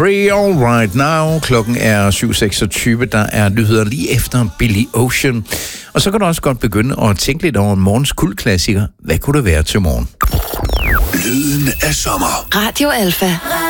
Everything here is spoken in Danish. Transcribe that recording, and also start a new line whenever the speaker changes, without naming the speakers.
Free All Right Now. Klokken er 7.26. Der er nyheder lige efter Billy Ocean. Og så kan du også godt begynde at tænke lidt over morgens kultklassiker. Hvad kunne det være til morgen?
Lyden af sommer.
Radio Alfa.